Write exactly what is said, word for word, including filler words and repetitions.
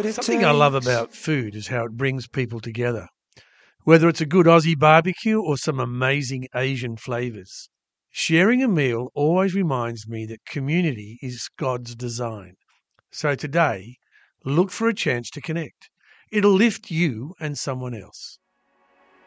what it Something I love takes. about food is how it brings people together, whether it's a good Aussie barbecue or some amazing Asian flavours. Sharing a meal always reminds me that community is God's design. So today, look for a chance to connect. It'll lift you and someone else.